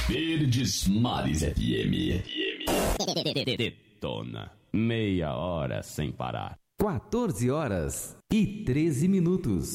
Verdes Mares FM. Detona. Meia hora sem parar. 14 horas e 13 minutos.